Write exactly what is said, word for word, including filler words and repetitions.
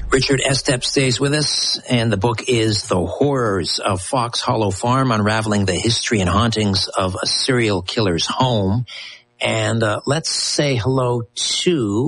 Richard Estep stays with us, and the book is The Horrors of Fox Hollow Farm, Unraveling the History and Hauntings of a Serial Killer's Home. And uh, let's say hello to